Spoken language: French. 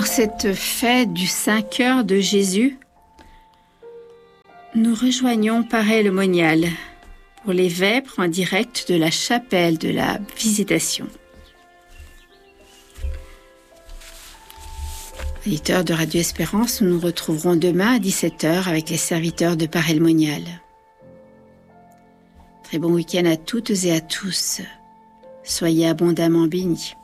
En cette fête du Saint-Cœur de Jésus, nous rejoignons Paray-le-Monial pour les vêpres en direct de la chapelle de la Visitation. Auditeurs de Radio Espérance, nous nous retrouverons demain à 17h avec les serviteurs de Paray-le-Monial. Très bon week-end à toutes et à tous. Soyez abondamment bénis.